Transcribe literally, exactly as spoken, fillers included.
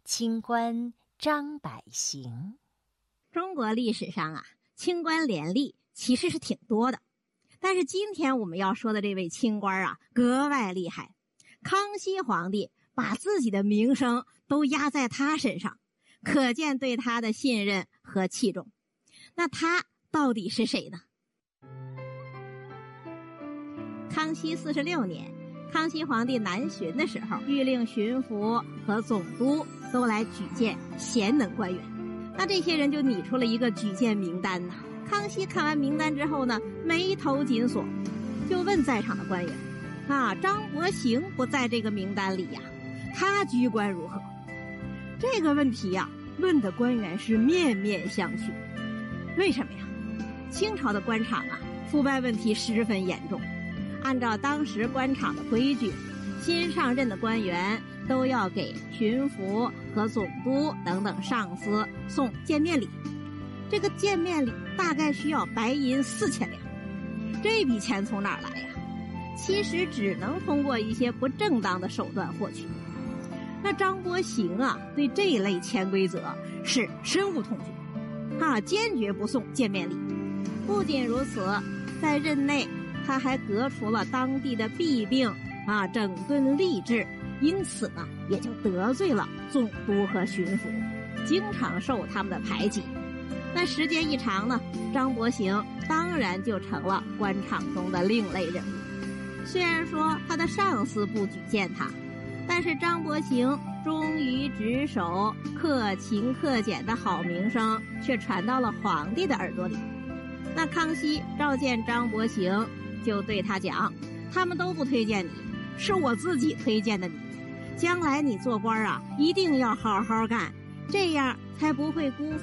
清官张百行。 中国历史上啊，清官廉吏其实是挺多的，但是今天我们要说的这位清官啊，格外厉害。康熙皇帝把自己的名声都压在他身上，可见对他的信任和器重。那他到底是谁呢？康熙四十六年，康熙皇帝南巡的时候，谕令巡抚和总督都来举荐贤能官员。那这些人就拟出了一个举荐名单呐。康熙看完名单之后呢，眉头紧锁，就问在场的官员啊，张伯行不在这个名单里呀，他居官如何？这个问题呀，问的官员是面面相觑。为什么呀？清朝的官场啊，腐败问题十分严重。按照当时官场的规矩，新上任的官员都要给巡抚和总督等等上司送见面礼。这个见面礼大概需要白银四千两，这笔钱从哪儿来呀？其实只能通过一些不正当的手段获取。那张伯行啊，对这一类潜规则是深恶痛绝，啊，坚决不送见面礼。不仅如此，在任内他还革除了当地的弊病啊，整顿吏治，因此呢，也就得罪了总督和巡抚，经常受他们的排挤。那时间一长呢，张伯行当然就成了官场中的另类人物。虽然说他的上司不举荐他，但是张伯行忠于职守、克勤克俭的好名声却传到了皇帝的耳朵里。那康熙召见张伯行，就对他讲，他们都不推荐你，是我自己推荐的你，将来你做官啊，一定要好好干，这样才不会辜负